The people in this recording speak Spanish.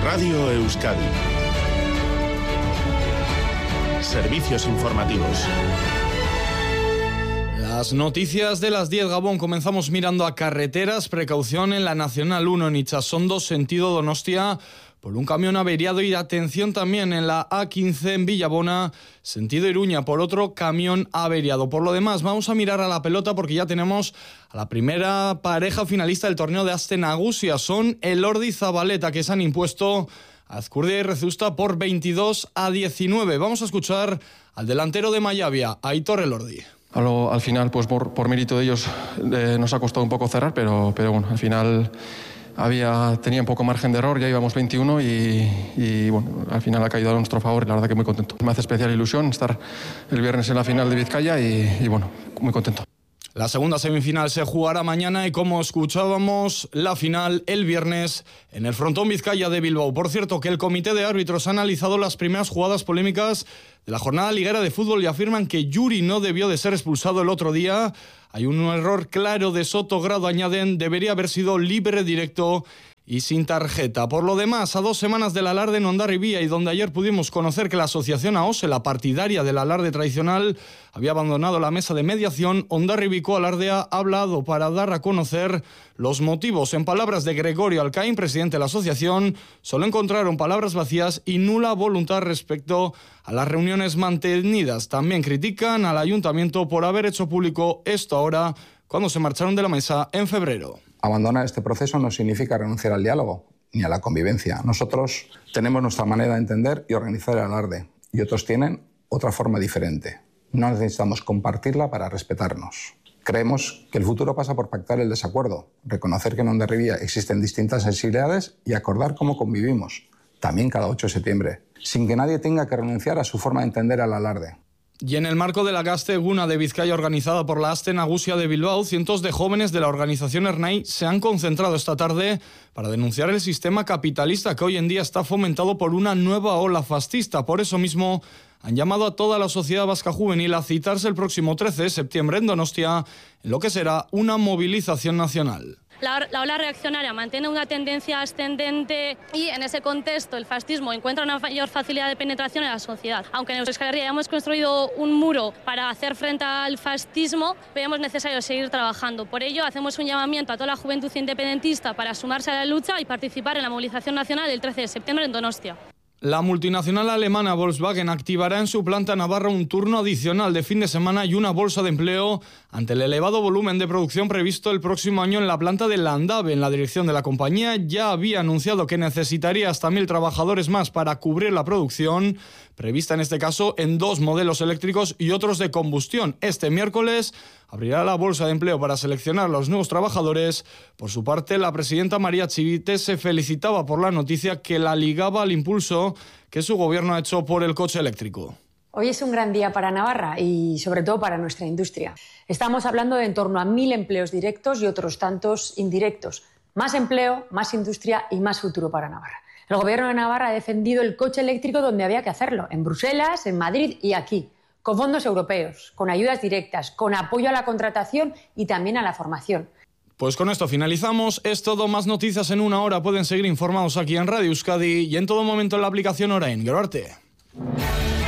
Radio Euskadi. Servicios informativos. Las noticias de las 10, Gabón. Comenzamos mirando a carreteras. Precaución en la Nacional 1 en Itxasondo, sentido Donostia, por un camión averiado, y atención también en la A15 en Villabona, sentido Iruña, por otro camión averiado. Por lo demás, vamos a mirar a la pelota porque ya tenemos a la primera pareja finalista del torneo de Aste Nagusia. Son Elordi y Zabaleta, que se han impuesto a Azkurdia y Rezusta por 22-19. Vamos a escuchar al delantero de Mayavia, Aitor Elordi. Al final, pues por mérito de ellos, nos ha costado un poco cerrar, pero bueno, al final tenía un poco margen de error, ya íbamos 21 y bueno, al final ha caído a nuestro favor y la verdad que muy contento. Me hace especial ilusión estar el viernes en la final de Vizcaya y bueno, muy contento. La segunda semifinal se jugará mañana y, como escuchábamos, la final el viernes en el Frontón Vizcaya de Bilbao. Por cierto, que el comité de árbitros ha analizado las primeras jugadas polémicas de la jornada liguera de fútbol y afirman que Yuri no debió de ser expulsado el otro día. Hay un error claro de Soto Grado, añaden, debería haber sido libre directo y sin tarjeta. Por lo demás, a 2 semanas del alarde en Hondarribia, y donde ayer pudimos conocer que la asociación AOSE, la partidaria del alarde tradicional, había abandonado la mesa de mediación, Hondarribiko Alardea ha hablado para dar a conocer los motivos. En palabras de Gregorio Alcaín, presidente de la asociación, solo encontraron palabras vacías y nula voluntad respecto a las reuniones mantenidas. También critican al ayuntamiento por haber hecho público esto ahora, cuando se marcharon de la mesa en febrero. Abandonar este proceso no significa renunciar al diálogo ni a la convivencia. Nosotros tenemos nuestra manera de entender y organizar el alarde, y otros tienen otra forma diferente. No necesitamos compartirla para respetarnos. Creemos que el futuro pasa por pactar el desacuerdo, reconocer que en Hondarribia existen distintas sensibilidades y acordar cómo convivimos, también cada 8 de septiembre, sin que nadie tenga que renunciar a su forma de entender al alarde. Y en el marco de la Gazte Eguna de Vizcaya, organizada por la Aste Nagusia de Bilbao, cientos de jóvenes de la organización Ernai se han concentrado esta tarde para denunciar el sistema capitalista que hoy en día está fomentado por una nueva ola fascista. Por eso mismo han llamado a toda la sociedad vasca juvenil a citarse el próximo 13 de septiembre en Donostia, en lo que será una movilización nacional. La ola reaccionaria mantiene una tendencia ascendente y, en ese contexto, el fascismo encuentra una mayor facilidad de penetración en la sociedad. Aunque en Euskal Herria ya hemos construido un muro para hacer frente al fascismo, veamos necesario seguir trabajando. Por ello, hacemos un llamamiento a toda la juventud independentista para sumarse a la lucha y participar en la movilización nacional del 13 de septiembre en Donostia. La multinacional alemana Volkswagen activará en su planta navarra un turno adicional de fin de semana y una bolsa de empleo ante el elevado volumen de producción previsto el próximo año en la planta de Landave. En la dirección de la compañía ya había anunciado que necesitaría hasta 1.000 trabajadores más para cubrir la producción, prevista en este caso en 2 modelos eléctricos y otros de combustión. Este miércoles abrirá la bolsa de empleo para seleccionar a los nuevos trabajadores. Por su parte, la presidenta María Chivite se felicitaba por la noticia que la ligaba al impulso que su gobierno ha hecho por el coche eléctrico. Hoy es un gran día para Navarra y sobre todo para nuestra industria. Estamos hablando de en torno a 1.000 empleos directos y otros tantos indirectos. Más empleo, más industria y más futuro para Navarra. El gobierno de Navarra ha defendido el coche eléctrico donde había que hacerlo, en Bruselas, en Madrid y aquí, con fondos europeos, con ayudas directas, con apoyo a la contratación y también a la formación. Pues con esto finalizamos. Es todo. Más noticias en una hora. Pueden seguir informados aquí en Radio Euskadi y en todo momento en la aplicación Orain. Gero arte.